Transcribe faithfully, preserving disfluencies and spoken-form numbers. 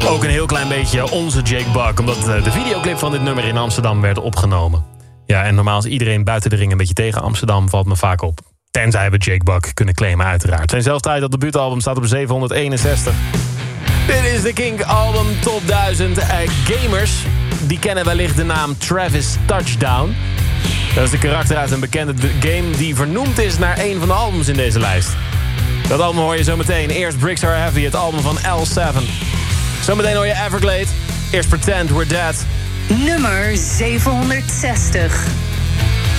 Ook een heel klein beetje onze Jake Buck, omdat de videoclip van dit nummer in Amsterdam werd opgenomen. Ja, en normaal is iedereen buiten de ring een beetje tegen Amsterdam, valt me vaak op. Tenzij we Jake Buck kunnen claimen, uiteraard. Zijn zelftijd debuutalbum staat op zevenhonderdeenenzestig. Dit is de Kink album Top duizend. Uh, gamers, die kennen wellicht de naam Travis Touchdown. Dat is de karakter uit een bekende game die vernoemd is naar een van de albums in deze lijst. Dat album hoor je zo meteen. Eerst Bricks Are Heavy, het album van L zeven. Zometeen hoor je Everglade. Eerst Pretend We're Dead. Nummer zevenhonderdzestig.